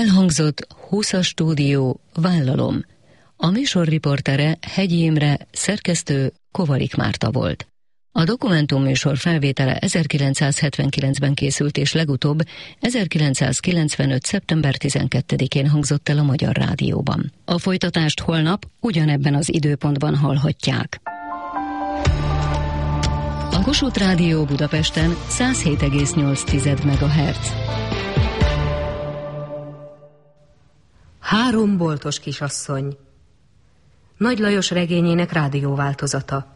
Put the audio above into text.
Elhangzott 20-as stúdió, vállalom. A műsor riportere Hegyi Imre, szerkesztő Kovarik Márta volt. A dokumentumműsor felvétele 1979-ben készült, és legutóbb 1995. szeptember 12-én hangzott el a Magyar Rádióban. A folytatást holnap ugyanebben az időpontban hallhatják. A Kossuth Rádió Budapesten 107,8 MHz. 3 boltos kisasszony. Nagy Lajos regényének rádióváltozata.